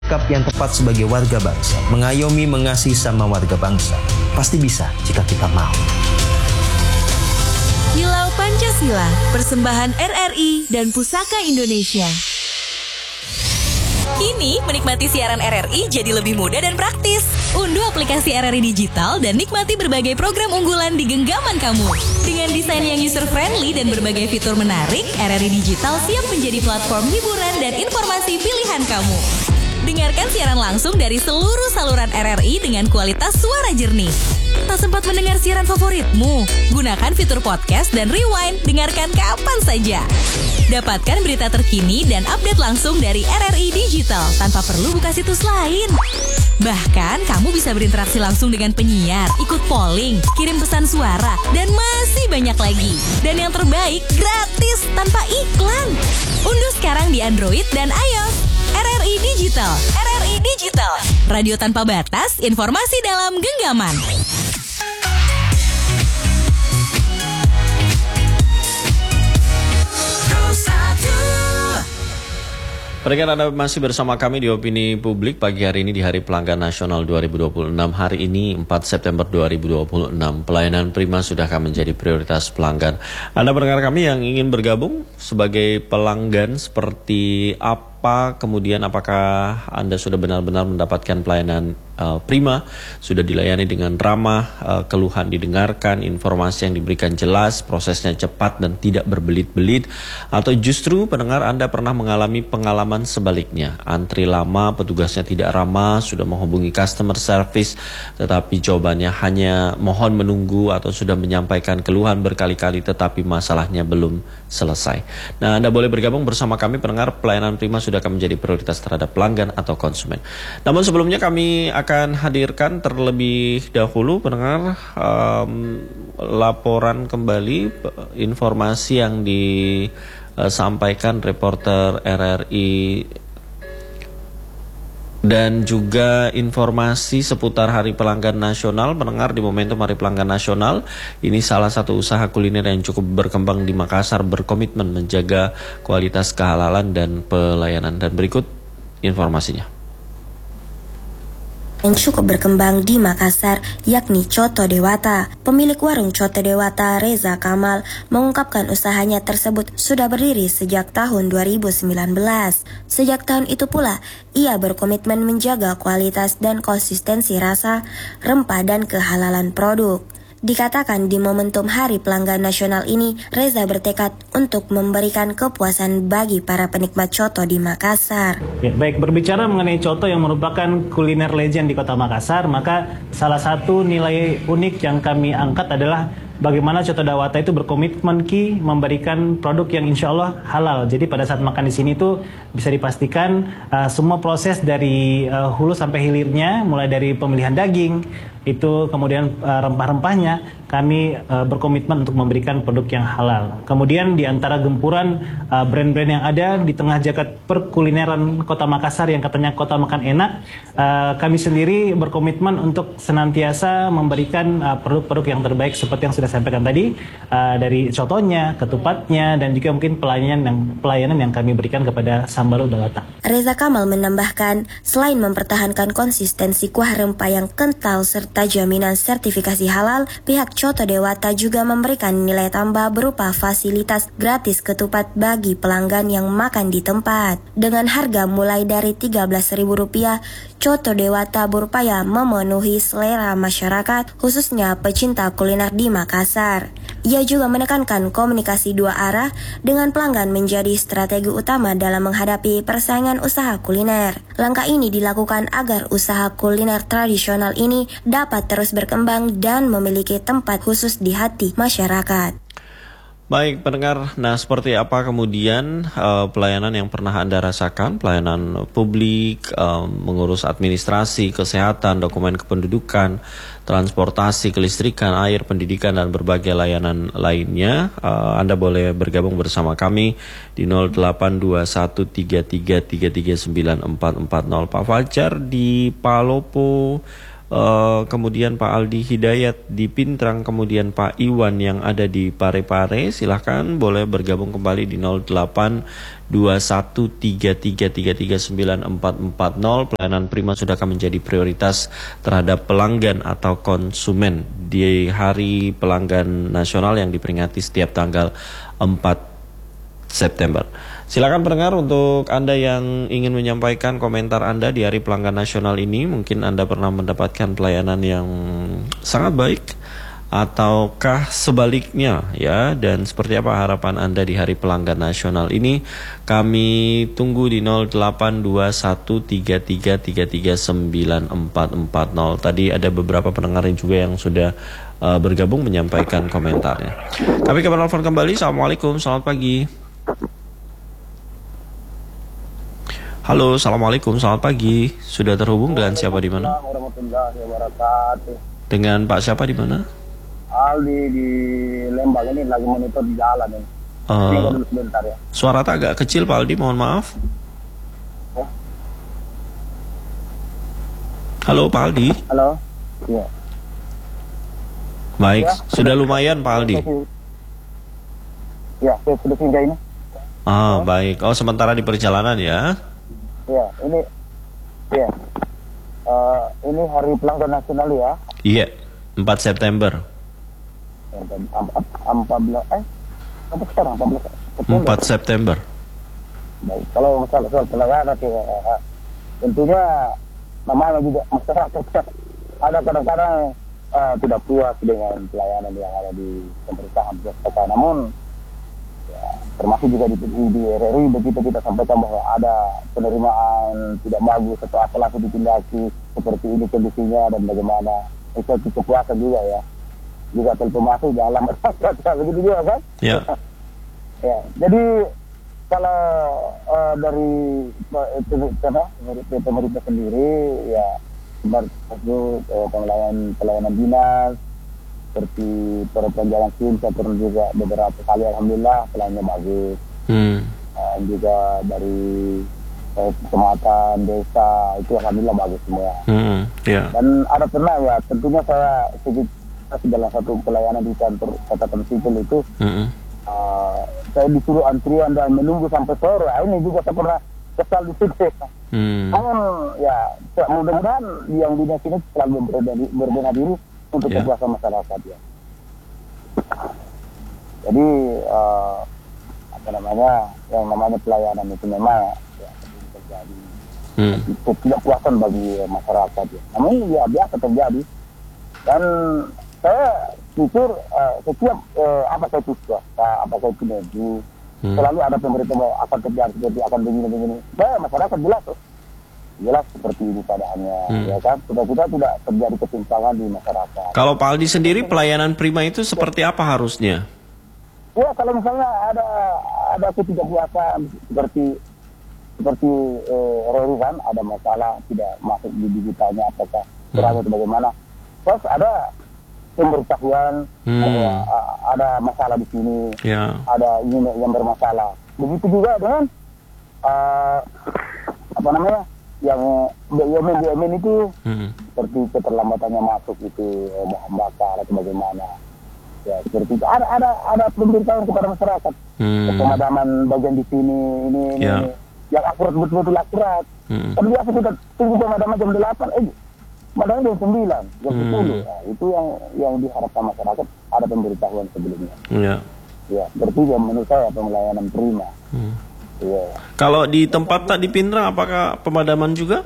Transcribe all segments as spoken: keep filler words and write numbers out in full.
sikap yang tepat sebagai warga bangsa, mengayomi, mengasihi sama warga bangsa. Pasti bisa jika kita mau. Kilau Pancasila, persembahan R R I dan Pusaka Indonesia. Kini, menikmati siaran R R I jadi lebih mudah dan praktis. Unduh aplikasi R R I Digital dan nikmati berbagai program unggulan di genggaman kamu. Dengan desain yang user-friendly dan berbagai fitur menarik, R R I Digital siap menjadi platform hiburan dan informasi pilihan kamu. Dengarkan siaran langsung dari seluruh saluran R R I dengan kualitas suara jernih. Tak sempat mendengar siaran favoritmu? Gunakan fitur podcast dan rewind, dengarkan kapan saja. Dapatkan berita terkini dan update langsung dari R R I Digital tanpa perlu buka situs lain. Bahkan, kamu bisa berinteraksi langsung dengan penyiar, ikut polling, kirim pesan suara, dan masih banyak lagi. Dan yang terbaik, gratis tanpa iklan. Unduh sekarang di Android dan iOS. R R I Digital. R R I Digital. Radio tanpa batas, informasi dalam genggaman. Pendengar, Anda masih bersama kami di Opini Publik pagi hari ini di Hari Pelanggan Nasional dua ribu dua puluh enam. Hari ini empat September dua ribu dua puluh enam. Pelayanan prima sudahkah menjadi prioritas pelanggan? Anda pendengar kami yang ingin bergabung sebagai pelanggan seperti apa? Kemudian apakah Anda sudah benar-benar mendapatkan pelayanan uh, prima, sudah dilayani dengan ramah, uh, keluhan didengarkan, informasi yang diberikan jelas, prosesnya cepat dan tidak berbelit-belit, atau justru pendengar Anda pernah mengalami pengalaman sebaliknya, antri lama, petugasnya tidak ramah, sudah menghubungi customer service tetapi jawabannya hanya mohon menunggu, atau sudah menyampaikan keluhan berkali-kali tetapi masalahnya belum selesai. Nah, Anda boleh bergabung bersama kami pendengar. Pelayanan prima sudah akan menjadi prioritas terhadap pelanggan atau konsumen. Namun sebelumnya kami akan hadirkan terlebih dahulu pendengar um, laporan kembali informasi yang disampaikan reporter R R I dan juga informasi seputar Hari Pelanggan Nasional. Mendengar di momentum Hari Pelanggan Nasional ini, salah satu usaha kuliner yang cukup berkembang di Makassar berkomitmen menjaga kualitas kehalalan dan pelayanan. Dan berikut informasinya. Yang cukup berkembang di Makassar, yakni Coto Dewata. Pemilik warung Coto Dewata, Reza Kamal, mengungkapkan usahanya tersebut sudah berdiri sejak tahun dua ribu sembilan belas. Sejak tahun itu pula, ia berkomitmen menjaga kualitas dan konsistensi rasa, rempah dan kehalalan produk. Dikatakan di momentum Hari Pelanggan Nasional ini, Reza bertekad untuk memberikan kepuasan bagi para penikmat coto di Makassar. Ya, baik, berbicara mengenai coto yang merupakan kuliner legend di kota Makassar, maka salah satu nilai unik yang kami angkat adalah bagaimana Coto Dewata itu berkomitmen ki memberikan produk yang insya Allah halal. Jadi pada saat makan di sini tuh bisa dipastikan uh, semua proses dari uh, hulu sampai hilirnya, mulai dari pemilihan daging, itu kemudian uh, rempah-rempahnya, kami uh, berkomitmen untuk memberikan produk yang halal. Kemudian di antara gempuran uh, brand-brand yang ada di tengah jagat perkulineran kota Makassar yang katanya kota makan enak, uh, kami sendiri berkomitmen untuk senantiasa memberikan uh, produk-produk yang terbaik seperti yang sudah sampaikan tadi, uh, dari cotonya, ketupatnya, dan juga mungkin pelayanan yang pelayanan yang kami berikan kepada Sambal Dewata. Reza Kamal menambahkan, selain mempertahankan konsistensi kuah rempah yang kental serta jaminan sertifikasi halal, pihak Coto Dewata juga memberikan nilai tambah berupa fasilitas gratis ketupat bagi pelanggan yang makan di tempat. Dengan harga mulai dari tiga belas ribu rupiah, Coto Dewata berupaya memenuhi selera masyarakat, khususnya pecinta kuliner di Makassar. Ia juga menekankan komunikasi dua arah dengan pelanggan menjadi strategi utama dalam menghadapi persaingan usaha kuliner. Langkah ini dilakukan agar usaha kuliner tradisional ini dapat terus berkembang dan memiliki tempat khusus di hati masyarakat. Baik pendengar, nah seperti apa kemudian uh, pelayanan yang pernah Anda rasakan, pelayanan publik, uh, mengurus administrasi, kesehatan, dokumen kependudukan, transportasi, kelistrikan, air, pendidikan, dan berbagai layanan lainnya. Uh, Anda boleh bergabung bersama kami di nol delapan dua satu tiga tiga tiga tiga sembilan empat empat nol. Pak Fajar di Palopo uh, kemudian Pak Aldi Hidayat di Pintrang, kemudian Pak Iwan yang ada di Parepare. Silahkan boleh bergabung kembali di nol delapan dua satu tiga tiga tiga tiga sembilan empat empat nol. Pelayanan prima sudah akan menjadi prioritas terhadap pelanggan atau konsumen di Hari Pelanggan Nasional yang diperingati setiap tanggal empat September. Silakan pendengar, untuk Anda yang ingin menyampaikan komentar Anda di Hari Pelanggan Nasional ini, mungkin Anda pernah mendapatkan pelayanan yang sangat baik ataukah sebaliknya ya, dan seperti apa harapan Anda di Hari Pelanggan Nasional ini. Kami tunggu di nol delapan dua satu tiga tiga tiga tiga sembilan empat empat nol. Tadi ada beberapa pendengar juga yang sudah uh, bergabung menyampaikan komentarnya. Kami akan menelpon kembali. Assalamualaikum, selamat pagi. Halo, assalamualaikum, selamat pagi. Sudah terhubung dengan siapa di mana? Dengan Pak siapa di mana? Aldi di Lembang, ini lagi monitor di jalan ini. Uh, ini dulu sebentar ya. Suara tak agak kecil Pak Aldi, mohon maaf. Oh. Halo Pak Aldi. Halo. Iya. Baik, Ya, sudah lumayan Pak Aldi. Ya, saya sudah singgah ini. Ah, baik. Oh, sementara di perjalanan ya? Ya, ini, ya, uh, ini Hari Pelanggan Nasional ya. Iya, empat September. empat belas, eh, apa sekarang? empat belas September. empat September. Baik, kalau masalah soal pelanggan, ya, tentunya namanya juga masyarakat ada kadang-kadang uh, tidak puas dengan pelayanan yang ada di pemerintahan pusat. Namun ya, termasuk juga di, di R R I begitu kita sampaikan bahwa ada penerimaan tidak bagus atau apa laku ditindaki seperti ini kondisinya dan bagaimana itu kepuasan juga ya, juga telepon masuk dalam masyarakat begitu juga kan Ya. ya, jadi kalau uh, dari uh, pemerintah sendiri ya masuk uh, pelayanan pelayanan dinas seperti perpanjangan SIM, saya pernah juga beberapa kali alhamdulillah pelayanannya bagus. Hmm. Uh, juga dari uh, kecamatan, desa itu alhamdulillah bagus semua. Hmm. Ya. Dan ada pernah ya, tentunya saya sedikit dalam satu pelayanan di kantor catatan sipil itu, Hmm. uh, saya disuruh antrian dan menunggu sampai sore. Ini juga saya pernah kesal di situ. Hmm. Namun ya mudah-mudahan yang dinas ini selalu berbenah diri untuk Ya. kepuasan masyarakat ya. Jadi uh, apa namanya, yang namanya pelayanan itu memang ya, terjadi Hmm. ketidakpuasan bagi masyarakat ya. Namun ya biasa terjadi. Dan saya jujur uh, setiap uh, apa saya itu swasta, apa saya itu negeri, Hmm. selalu ada pemerintah mau akan terjadi seperti akan begini-begini. Saya masyarakat jelas tuh. Jelas seperti ini keadaannya, Hmm. ya kan? Supaya kita tidak terjadi ketimpangan di masyarakat. Kalau Pak Aldi sendiri pelayanan prima itu seperti apa harusnya? Ya kalau misalnya ada ada ketidakpuasan seperti seperti eh, Rory kan ada masalah tidak masuk di digitalnya apakah kurang atau bagaimana, terus ada pemberitahuan Hmm. bahwa uh, ada masalah di sini, Ya. ada ini yang bermasalah. Begitu juga dengan uh, apa namanya yang B U M N B U M N itu Hmm. seperti keterlambatannya masuk itu eh, bahan bakar atau bagaimana. Ya seperti itu. Ada ada ada pemberitahuan kepada masyarakat. Hmm. Pemadaman bagian di sini ini ini, Ya. ini. Yang akurat betul-betul akurat. Hmm. Kan biasa kita tunggu pemadaman jam delapan, eh pemadaman jam sembilan, jam Hmm. sepuluh. Nah, itu yang yang diharapkan masyarakat ada pemberitahuan sebelumnya. Ya. Ya, berarti yang menurut saya pelayanan prima. Hmm. Iya. Kalau di tempat tak di Pindrang apakah pemadaman juga?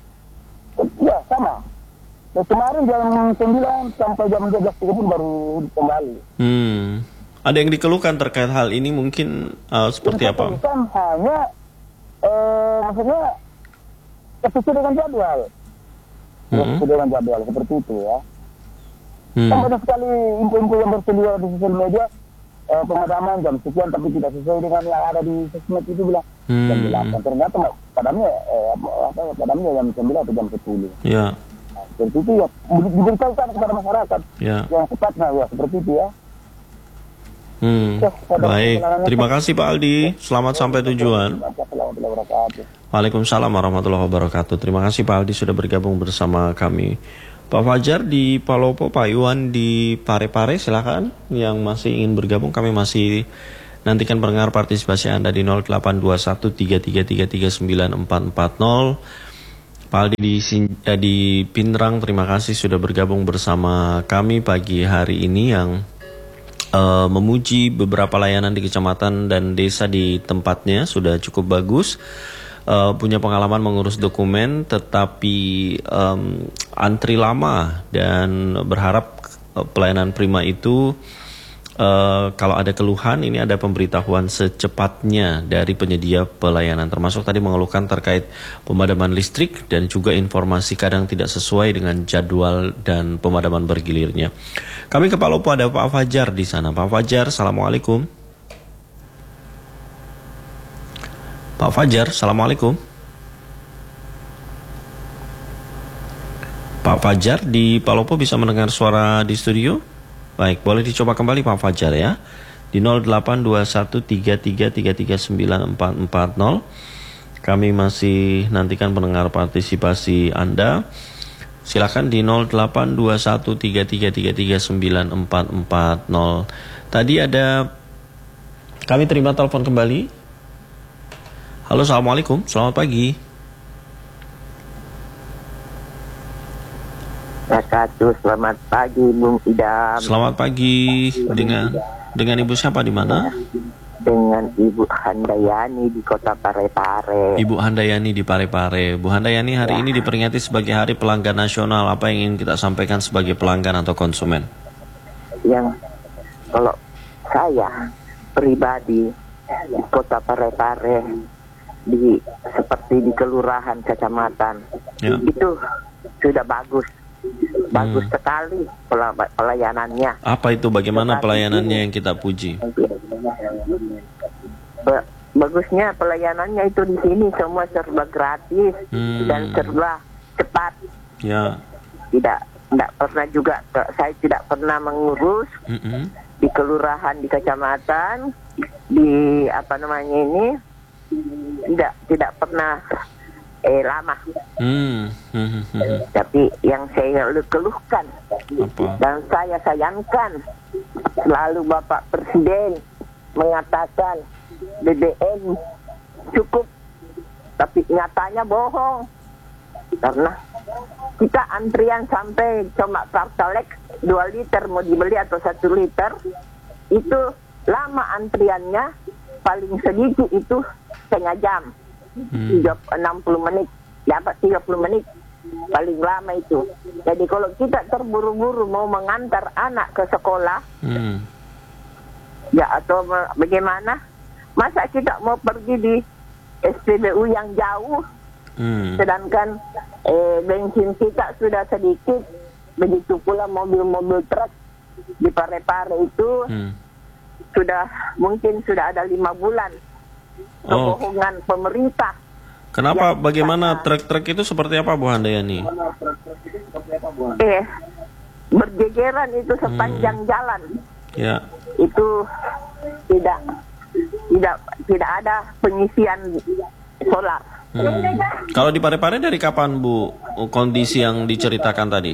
Ya, sama. Dan kemarin jam sembilan sampai jam dua belas tiga puluh baru kembali. Hmm. Ada yang dikeluhkan terkait hal ini mungkin uh, seperti apa? Kan hanya eh, maksudnya sesuai dengan jadwal. Hmm. Sesuai dengan jadwal seperti itu ya. Hmm. Kan banyak sekali info-info yang bersedia di sosial media, eh, pemadaman jam sekian tapi tidak sesuai dengan yang ada di sosmed itu bilang Hmm. jam delapan. Ternyata padamnya eh, apa, apa, padamnya jam sembilan atau jam sepuluh. Ya. Nah, seperti itu ya di- diberitahukan kepada masyarakat Ya. yang tepatnya ya seperti itu ya. Hmm. Ya, pada Baik. penanganan- Terima kasih Pak Aldi. Selamat sampai tujuan. Assalamualaikum warahmatullahi wabarakatuh. Waalaikumsalam warahmatullahi wabarakatuh. Terima kasih Pak Aldi sudah bergabung bersama kami Pak Fajar di Palopo, Pak Iwan di Parepare, silakan yang masih ingin bergabung. Kami masih nantikan pendengar partisipasi Anda di nol delapan dua satu tiga tiga tiga tiga sembilan empat empat nol. Pak Aldi di, eh, di Pinrang, terima kasih sudah bergabung bersama kami pagi hari ini yang uh, memuji beberapa layanan di kecamatan dan desa di tempatnya sudah cukup bagus. Uh, punya pengalaman mengurus dokumen tetapi um, antri lama dan berharap uh, pelayanan Prima itu uh, kalau ada keluhan ini ada pemberitahuan secepatnya dari penyedia pelayanan, termasuk tadi mengeluhkan terkait pemadaman listrik dan juga informasi kadang tidak sesuai dengan jadwal dan pemadaman bergilirnya. Kami ke Palopo, ada Pak Fajar di sana. Pak Fajar, Assalamualaikum. Pak Fajar, Assalamualaikum. Pak Fajar di Palopo bisa mendengar suara di studio? Baik, boleh dicoba kembali Pak Fajar ya. Di nol delapan dua satu tiga tiga tiga tiga sembilan empat empat nol. Kami masih nantikan pendengar partisipasi Anda. Silakan di nol delapan dua satu tiga tiga tiga tiga sembilan empat empat nol. Tadi ada, kami terima telepon kembali. Halo, Assalamualaikum, selamat pagi. Satu, selamat pagi, Bung Idam. Selamat pagi, dengan dengan Ibu siapa di mana? Dengan Ibu Handayani di Kota Parepare. Ibu Handayani di Parepare. Bu Handayani, hari ya. ini diperingati sebagai Hari Pelanggan Nasional. Apa yang ingin kita sampaikan sebagai pelanggan atau konsumen? Yang kalau saya pribadi di Kota Parepare, di seperti di kelurahan, kecamatan, ya. itu sudah bagus, bagus hmm. sekali pelayanannya. Apa itu? Bagaimana pelayanannya yang kita puji? Ba- bagusnya pelayanannya itu di sini semua serba gratis hmm. dan serba cepat. Ya. Tidak, tidak pernah juga saya tidak pernah mengurus mm-hmm. di kelurahan, di kecamatan, di apa namanya ini. Tidak, tidak pernah eh, lama. Hmm. Hmm, hmm, hmm. Tapi yang saya keluhkan Apa? dan saya sayangkan, selalu Bapak Presiden mengatakan B B M cukup, tapi nyatanya bohong. Karena kita antrian sampai cuma Pertalite dua liter mau dibeli atau satu liter, itu lama antriannya, paling sedikit itu setengah jam, hmm. enam puluh menit, dapat tiga puluh menit, paling lama itu. Jadi kalau kita terburu-buru mau mengantar anak ke sekolah, hmm. ya atau bagaimana, masa kita mau pergi di S P B U yang jauh, hmm. sedangkan eh, bensin kita sudah sedikit, begitu pula mobil-mobil truk di Parepare itu hmm. sudah mungkin sudah ada lima bulan. Kebohongan oh. pemerintah. Kenapa? Bagaimana truk-truk itu seperti apa, Bu Handayani? Eh, berjejeran itu sepanjang hmm. jalan. Ya. Itu tidak tidak tidak ada pengisian solar. Hmm. Kalau di Parepare dari kapan, Bu, kondisi yang diceritakan tadi?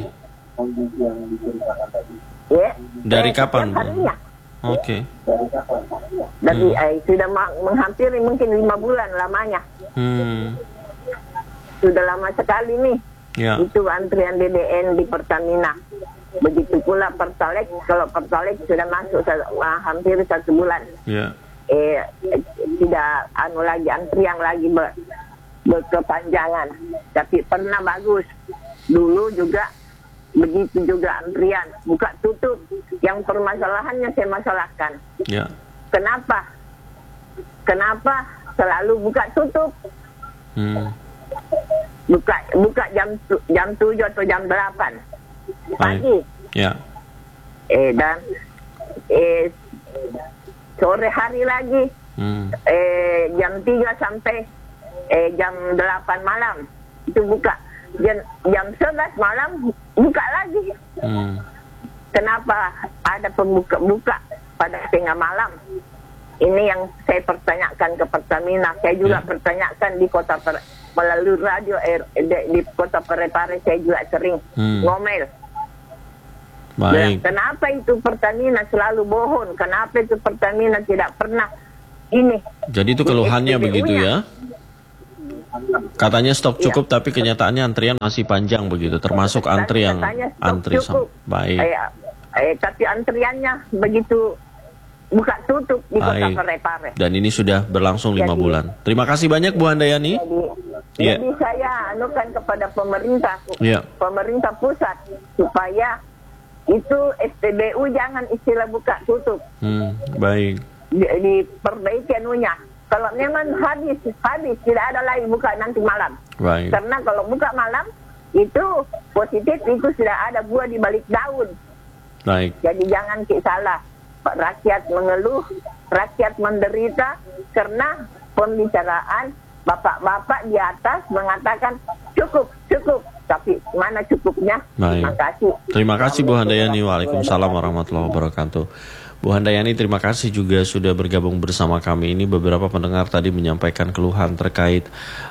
Ya. Dari eh, kapan, Bu? Oke. Okay. Dari hmm. eh, sudah menghampiri mungkin lima bulan lamanya. Hmm. Sudah lama sekali nih. Ya. Itu antrian B B M di Pertamina. Begitu pula Pertalite. Kalau Pertalite sudah masuk uh, hampir satu bulan. Ya. Eh, eh tidak anu lagi antrian lagi ber, berkepanjangan. Tapi pernah bagus. Dulu juga begitu juga antrian, buka tutup. Yang permasalahannya saya masalahkan. Ya. Kenapa? Kenapa selalu buka tutup? Hmm. Buka buka jam jam tujuh atau jam delapan pagi. Ya. Eh dan eh sore hari lagi. Hmm. Eh jam tiga sampai eh jam delapan malam itu buka. Jam jam sebelas malam buka lagi. Hmm. Kenapa ada pembuka-buka pada tengah malam? Ini yang saya pertanyakan ke Pertamina. Saya juga yeah. pertanyakan di kota per, melalui radio R, di, di kota Parepare saya juga sering Hmm. ngomel. Baik. Nah, kenapa itu Pertamina selalu bohong? Kenapa itu Pertamina tidak pernah ini? Jadi itu keluhannya S P B U-nya. begitu ya? Katanya stok cukup, ya. Tapi kenyataannya antrian masih panjang begitu, termasuk antri yang Katanya stok antri cukup. sam- baik. Eh, eh, tapi antriannya begitu buka tutup di kota Baik. Parepare. Dan ini sudah berlangsung lima Jadi- bulan. Terima kasih banyak Bu Handayani. Jadi, Iya. jadi saya anukan kepada pemerintah, Iya. pemerintah pusat supaya itu S P B U jangan istilah buka tutup, Hmm, baik. di, diperbaiki anunya. Kalau memang habis habis tidak ada lagi buka nanti malam. Baik. Karena kalau buka malam itu positif itu sudah ada buah di balik daun. Baik. Jadi jangan kita salah. Rakyat mengeluh, rakyat menderita karena pembicaraan bapak-bapak di atas mengatakan cukup, cukup. Tapi mana cukupnya? Baik. Terima kasih. Terima kasih Bu Handayani. Waalaikumsalam warahmatullahi wabarakatuh. Bu Handayani, terima kasih juga sudah bergabung bersama kami. Ini beberapa pendengar tadi menyampaikan keluhan terkait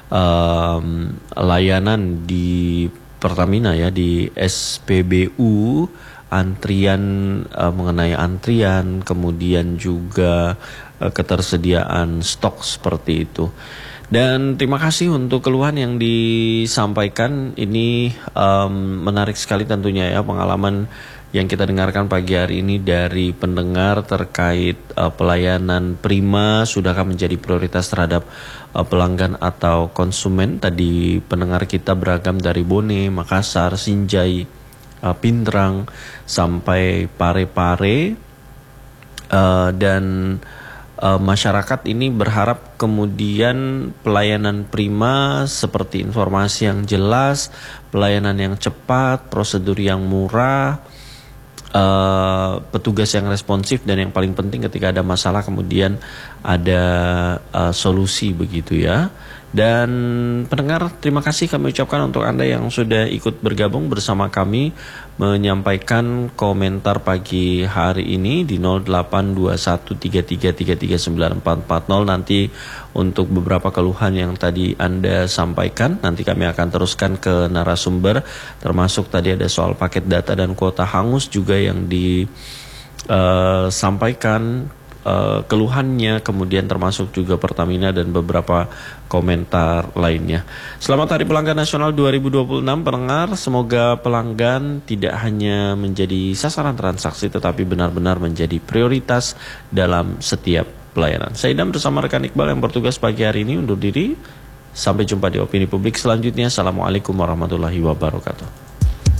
um, layanan di Pertamina ya, di S P B U, antrian uh, mengenai antrian, kemudian juga uh, ketersediaan stok seperti itu. Dan terima kasih untuk keluhan yang disampaikan. Ini um, menarik sekali tentunya ya, pengalaman yang kita dengarkan pagi hari ini dari pendengar terkait uh, pelayanan prima sudahkah menjadi prioritas terhadap uh, pelanggan atau konsumen. Tadi pendengar kita beragam dari Bone, Makassar, Sinjai, uh, Pindrang sampai Parepare, uh, dan uh, masyarakat ini berharap kemudian pelayanan prima seperti informasi yang jelas, pelayanan yang cepat, prosedur yang murah, Uh, petugas yang responsif, dan yang paling penting ketika ada masalah kemudian ada uh, solusi begitu ya. Dan pendengar, terima kasih kami ucapkan untuk Anda yang sudah ikut bergabung bersama kami menyampaikan komentar pagi hari ini di nol delapan dua satu tiga tiga tiga tiga sembilan empat empat nol. Nanti untuk beberapa keluhan yang tadi Anda sampaikan, nanti kami akan teruskan ke narasumber, termasuk tadi ada soal paket data dan kuota hangus juga yang disampaikan uh, keluhannya, kemudian termasuk juga Pertamina dan beberapa komentar lainnya. Selamat Hari Pelanggan Nasional dua ribu dua puluh enam pendengar, semoga pelanggan tidak hanya menjadi sasaran transaksi tetapi benar-benar menjadi prioritas dalam setiap pelayanan. Saya Idam bersama rekan Iqbal yang bertugas pagi hari ini undur diri. Sampai jumpa di Opini Publik selanjutnya. Assalamualaikum warahmatullahi wabarakatuh.